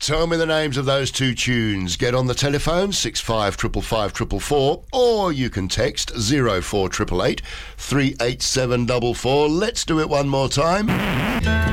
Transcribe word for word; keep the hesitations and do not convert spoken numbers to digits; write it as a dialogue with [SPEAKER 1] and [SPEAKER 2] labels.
[SPEAKER 1] Tell me the names of those two tunes. Get on the telephone, six five five five five four four, or you can text zero four eight eight eight three eight seven four four. Let's do it one more time.